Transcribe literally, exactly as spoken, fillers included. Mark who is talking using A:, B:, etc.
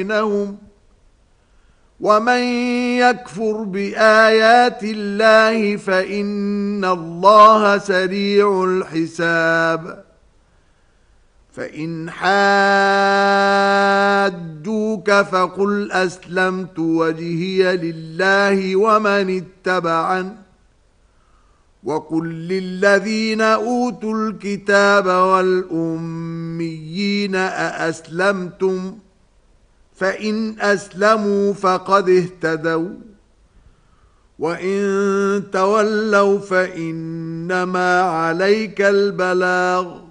A: بينهم ومن يكفر بآيات الله فإن الله سريع الحساب فإن حاجوك فقل أسلمت وجهي لله ومن اتبعن وقل للذين أوتوا الكتاب والأميين أأسلمتم فإن أسلموا فقد اهتدوا وإن تولوا فإنما عليك البلاغ